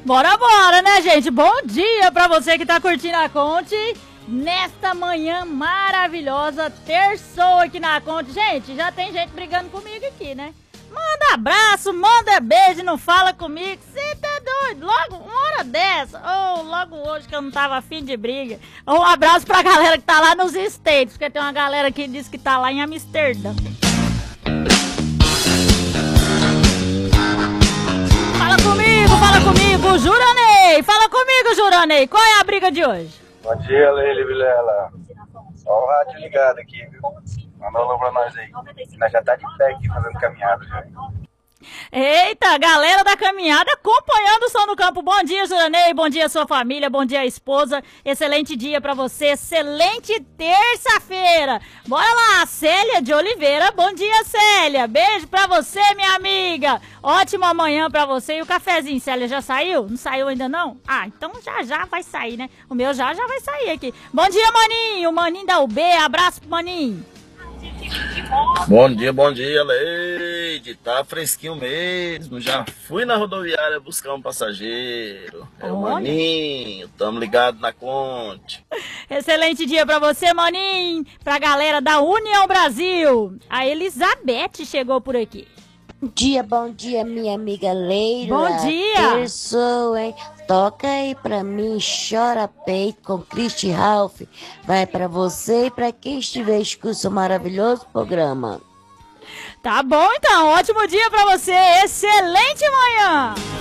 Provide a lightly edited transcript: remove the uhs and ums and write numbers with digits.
Bora, bora, né, gente? Bom dia pra você que tá curtindo a Conte. Nesta manhã maravilhosa, terçou aqui na Conte. Gente, já tem gente brigando comigo aqui, né? Manda abraço, manda beijo, não fala comigo. Você tá doido? Logo, uma hora dessa, ou logo hoje que eu não tava afim de briga. Um abraço pra galera que tá lá nos States, porque tem uma galera que diz que tá lá em Amsterdã. Fala comigo, Juranei. Fala comigo, Juranei. Qual é a briga de hoje? Bom dia, Leila e Vilela. Só o rádio ligado aqui, viu? Manda um alô pra nós aí. Nós já tá de pé aqui fazendo caminhada já. Eita, galera da caminhada acompanhando o Som do Campo. Bom dia, Juranei. Bom dia, sua família. Bom dia, esposa. Excelente dia pra você. Excelente terça-feira. Bora lá, Célia de Oliveira. Bom dia, Célia. Beijo pra você, minha amiga. Ótima manhã pra você. E o cafezinho, Célia, já saiu? Não saiu ainda não? Ah, então já vai sair, né? O meu já vai sair aqui. Bom dia, Maninho. Maninho da UB. Abraço pro Maninho. Bom dia, Leide. Tá fresquinho mesmo. Já fui na rodoviária buscar um passageiro. É o Maninho. Tamo ligado na Conte. Excelente dia pra você, Maninho. Pra galera da União Brasil. A Elizabeth chegou por aqui. Bom dia, minha amiga Leila. Bom dia. Terçou, hein? Toca aí pra mim, Chora Peito com Christy Ralph. Vai pra você e pra quem estiver escutando o maravilhoso programa. Tá bom, então. Ótimo dia pra você. Excelente manhã.